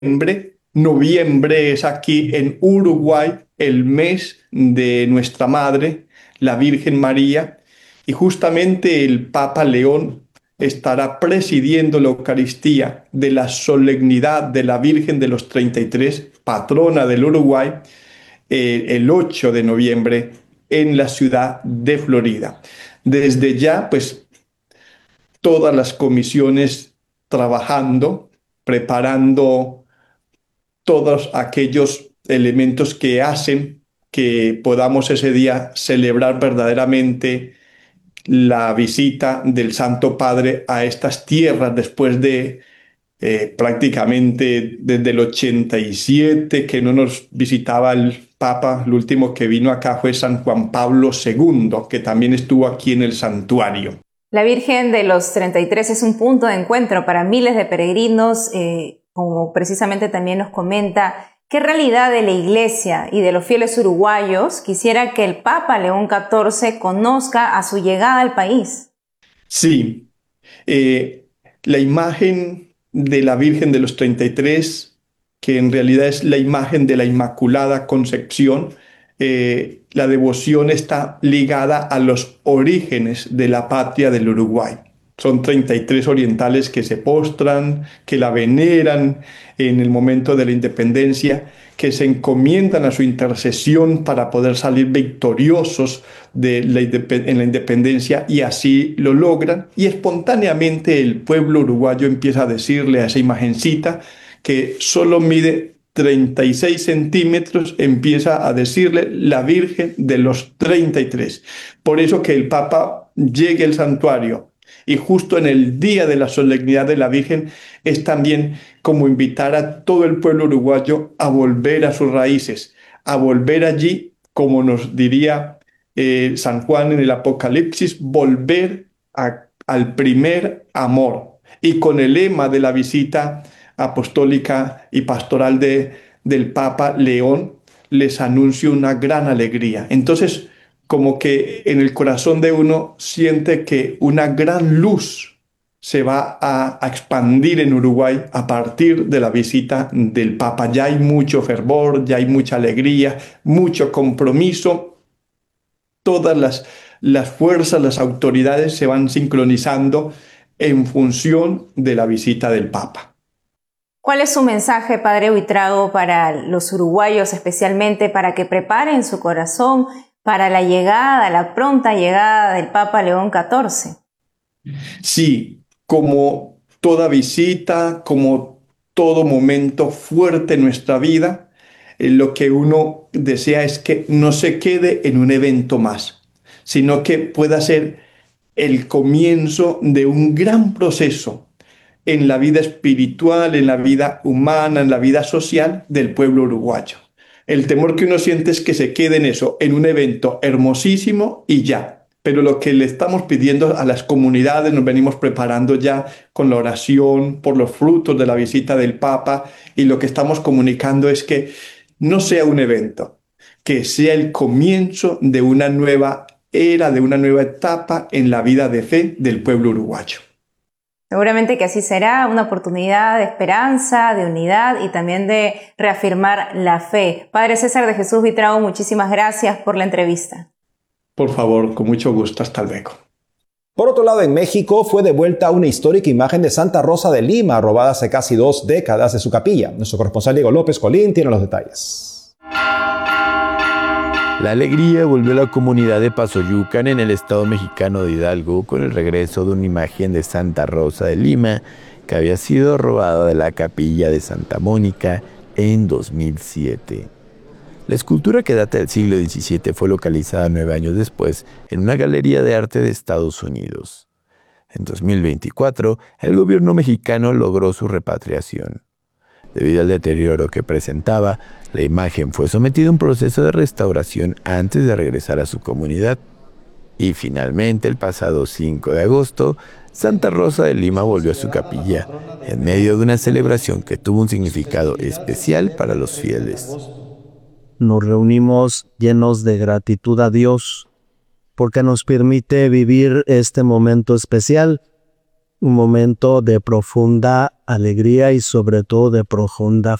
Noviembre es aquí en Uruguay el mes de nuestra Madre, la Virgen María, y justamente el Papa León estará presidiendo la Eucaristía de la solemnidad de la Virgen de los 33, patrona del Uruguay, el 8 de noviembre en la ciudad de Florida. Desde ya, pues todas las comisiones trabajando, preparando todos aquellos elementos que hacen que podamos ese día celebrar verdaderamente la visita del Santo Padre a estas tierras después de prácticamente desde el 87 que no nos visitaba el Papa. El último que vino acá fue San Juan Pablo II, que también estuvo aquí en el santuario. La Virgen de los 33 es un punto de encuentro para miles de peregrinos, como precisamente también nos comenta. ¿Qué realidad de la Iglesia y de los fieles uruguayos quisiera que el Papa León XIV conozca a su llegada al país? Sí, la imagen de la Virgen de los 33, que en realidad es la imagen de la Inmaculada Concepción, la devoción está ligada a los orígenes de la patria del Uruguay. Son 33 orientales que se postran, que la veneran en el momento de la independencia, que se encomiendan a su intercesión para poder salir victoriosos en la independencia, y así lo logran. Y espontáneamente el pueblo uruguayo empieza a decirle a esa imagencita, que solo mide 36 centímetros, empieza a decirle la Virgen de los 33. Por eso que el Papa llegue al santuario y justo en el día de la solemnidad de la Virgen es también como invitar a todo el pueblo uruguayo a volver a sus raíces, a volver allí, como nos diría San Juan en el Apocalipsis, volver al primer amor. Y con el lema de la visita apostólica y pastoral del Papa León, les anuncio una gran alegría. Entonces, como que en el corazón de uno siente que una gran luz se va a expandir en Uruguay a partir de la visita del Papa. Ya hay mucho fervor, ya hay mucha alegría, mucho compromiso. Todas las fuerzas, las autoridades se van sincronizando en función de la visita del Papa. ¿Cuál es su mensaje, Padre Huitrago, para los uruguayos, especialmente para que preparen su corazón para la llegada, la pronta llegada del Papa León XIV? Sí, como toda visita, como todo momento fuerte en nuestra vida, lo que uno desea es que no se quede en un evento más, sino que pueda ser el comienzo de un gran proceso en la vida espiritual, en la vida humana, en la vida social del pueblo uruguayo. El temor que uno siente es que se quede en eso, en un evento hermosísimo y ya. Pero lo que le estamos pidiendo a las comunidades, nos venimos preparando ya con la oración por los frutos de la visita del Papa, y lo que estamos comunicando es que no sea un evento, que sea el comienzo de una nueva era, de una nueva etapa en la vida de fe del pueblo uruguayo. Seguramente que así será, una oportunidad de esperanza, de unidad y también de reafirmar la fe. Padre César de Jesús Huitrago, muchísimas gracias por la entrevista. Por favor, con mucho gusto, hasta luego. Por otro lado, en México fue devuelta una histórica imagen de Santa Rosa de Lima, robada hace casi 2 décadas de su capilla. Nuestro corresponsal Diego López Colín tiene los detalles. La alegría volvió a la comunidad de Pasoyucan en el estado mexicano de Hidalgo con el regreso de una imagen de Santa Rosa de Lima que había sido robada de la capilla de Santa Mónica en 2007. La escultura, que data del siglo XVII, fue localizada 9 años después en una galería de arte de Estados Unidos. En 2024, el gobierno mexicano logró su repatriación. Debido al deterioro que presentaba, la imagen fue sometida a un proceso de restauración antes de regresar a su comunidad. Y finalmente, el pasado 5 de agosto, Santa Rosa de Lima volvió a su capilla, en medio de una celebración que tuvo un significado especial para los fieles. Nos reunimos llenos de gratitud a Dios, porque nos permite vivir este momento especial un momento de profunda alegría y sobre todo de profunda